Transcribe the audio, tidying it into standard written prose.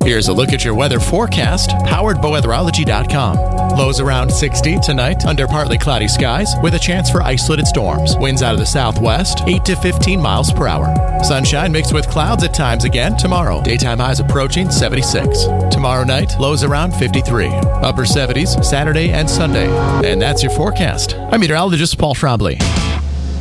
Here's a look at your weather forecast, powered by weatherology.com. Lows around 60 tonight under partly cloudy skies with a chance for isolated storms. Winds out of the southwest, 8 to 15 miles per hour. Sunshine mixed with clouds at times again tomorrow. Daytime highs approaching 76. Tomorrow night, lows around 53. Upper 70s Saturday and Sunday. And that's your forecast. I'm meteorologist Paul Trombley.